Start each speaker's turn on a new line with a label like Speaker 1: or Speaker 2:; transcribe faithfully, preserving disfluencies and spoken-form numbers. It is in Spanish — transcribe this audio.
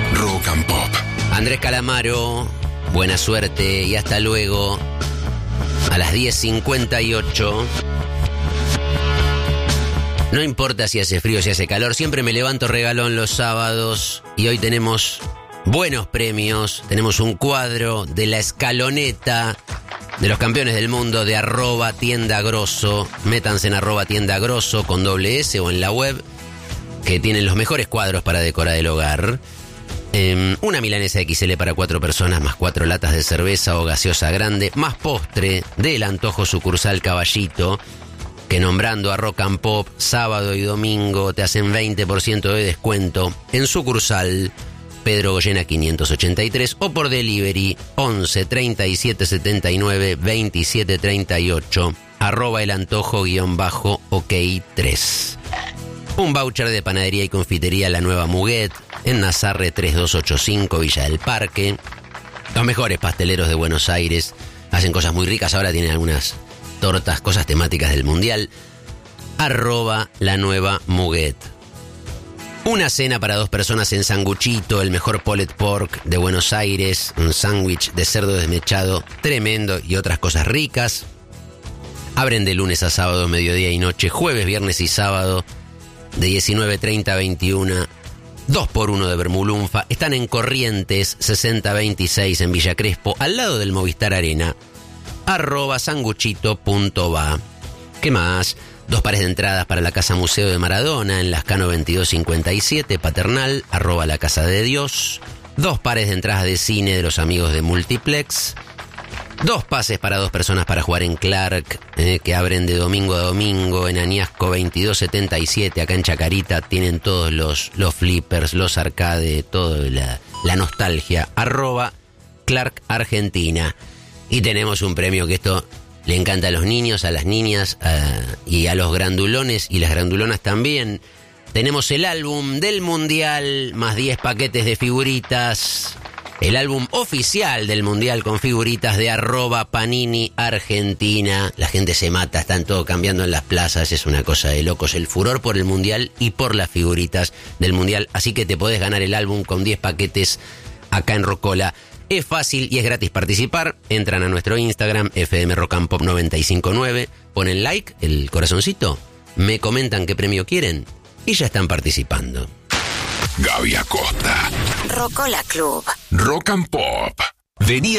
Speaker 1: Rock and Pop.
Speaker 2: Andrés Calamaro, buena suerte y hasta luego. A las diez cincuenta y ocho. No importa si hace frío o si hace calor, siempre me levanto regalón los sábados y hoy tenemos buenos premios. Tenemos un cuadro de la escaloneta de los campeones del mundo de arroba tienda grosso. Métanse en arroba tienda grosso con doble S o en la web, que tienen los mejores cuadros para decorar el hogar. Eh, una milanesa equis ele para cuatro personas, más cuatro latas de cerveza o gaseosa grande, más postre del antojo sucursal Caballito, que nombrando a Rock and Pop sábado y domingo te hacen veinte por ciento de descuento en sucursal Pedro Goyena quinientos ochenta y tres o por delivery once treinta y siete setenta y nueve veintisiete treinta y ocho, arroba el antojo guión bajo ok tres. Un voucher de panadería y confitería La Nueva Muguet en Nazarre tres dos ocho cinco, Villa del Parque. Los mejores pasteleros de Buenos Aires hacen cosas muy ricas, ahora tienen algunas tortas, cosas temáticas del Mundial. Arroba La Nueva Muguet. Una cena para dos personas en Sanguchito, el mejor pulled pork de Buenos Aires, un sándwich de cerdo desmechado tremendo y otras cosas ricas. Abren de lunes a sábado, mediodía y noche, jueves, viernes y sábado, de diecinueve treinta a veintiuna, dos por uno de Bermulunfa. Están en Corrientes sesenta veintiséis en Villa Crespo, al lado del Movistar Arena. Arroba sanguchito punto va. ¿Qué más? Dos pares de entradas para la Casa Museo de Maradona en Lascano veintidós cincuenta y siete, Paternal, arroba la Casa de Dios. Dos pares de entradas de cine de los amigos de Multiplex. Dos pases para dos personas para jugar en Clark, eh, que abren de domingo a domingo en Añasco veintidós setenta y siete, acá en Chacarita. Tienen todos los, los flippers, los arcade, toda la, la nostalgia. Arroba Clark Argentina. Y tenemos un premio que esto le encanta a los niños, a las niñas uh, y a los grandulones y las grandulonas también. Tenemos el álbum del Mundial, más diez paquetes de figuritas. El álbum oficial del Mundial con figuritas de arroba Panini Argentina. La gente se mata, están todo cambiando en las plazas, es una cosa de locos. El furor por el Mundial y por las figuritas del Mundial. Así que te podés ganar el álbum con diez paquetes acá en Rocola. Es fácil y es gratis participar. Entran a nuestro Instagram, F M Rock and Pop noventa y cinco nueve, ponen like, el corazoncito, me comentan qué premio quieren y ya están participando.
Speaker 1: Gaby Acosta.
Speaker 3: Rocola Club.
Speaker 1: Rock and Pop. Venía